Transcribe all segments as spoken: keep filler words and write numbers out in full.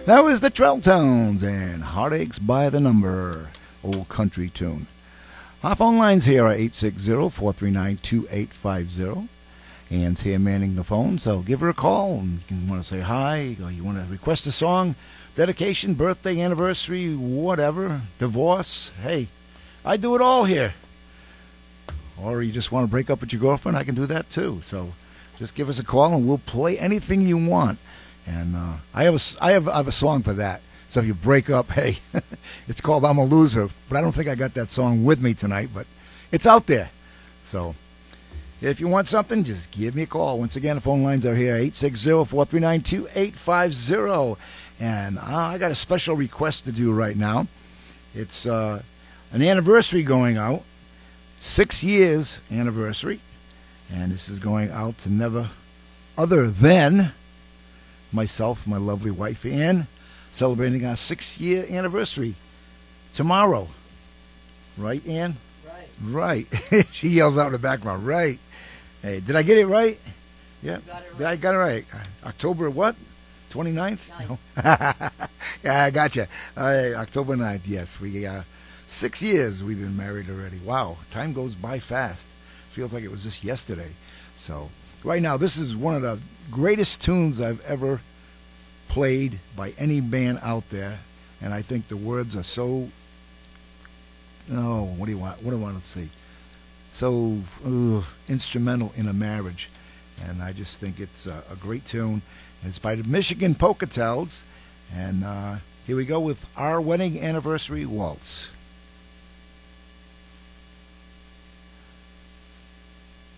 That was the Trelltones and Heartaches by the Number, old country tune. Our phone lines here are eight six zero, four three nine, two eight five zero. Anne's here manning the phone, so give her a call. And you can want to say hi, or you want to request a song, dedication, birthday, anniversary, whatever, divorce. Hey, I do it all here. Or you just want to break up with your girlfriend, I can do that too. So just give us a call and we'll play anything you want. And uh, I have a, I have, I have a song for that. So if you break up, hey, it's called I'm a Loser. But I don't think I got that song with me tonight, but it's out there. So if you want something, just give me a call. Once again, the phone lines are here, eight six zero, four three nine, two eight five zero. And uh, I got a special request to do right now. It's uh, an anniversary going out, six years anniversary. And this is going out to never other than myself, my lovely wife, Ann, celebrating our six-year anniversary tomorrow. Right, Ann? Right. Right. She yells out in the background, right. Hey, did I get it right? Yeah. You got it right. Did I got it right? October what? twenty-ninth? Ninth. No. Yeah, I got you. Uh, October ninth, yes. We uh, six years we've been married already. Wow, time goes by fast. Feels like it was just yesterday. So right now, this is one of the greatest tunes I've ever played by any band out there. And I think the words are so... Oh, what do you want? What do I want to say? So uh, instrumental in a marriage, and I just think it's a, a great tune. And it's by the Michigan Pocatells, and uh, here we go with Our Wedding Anniversary Waltz.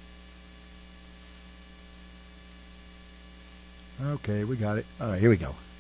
Okay, we got it. All right, here we go.